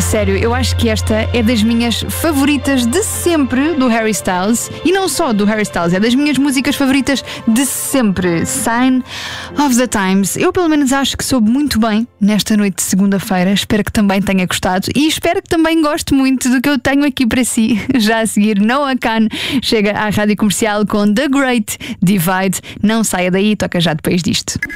A sério, eu acho que esta é das minhas favoritas de sempre do Harry Styles. E não só do Harry Styles, é das minhas músicas favoritas de sempre. Sign of the Times. Eu pelo menos acho que soube muito bem nesta noite de segunda-feira. Espero que também tenha gostado e espero que também goste muito do que eu tenho aqui para si. Já a seguir, Noah Kahan chega à Rádio Comercial com The Great Divide. Não saia daí, toca já depois disto.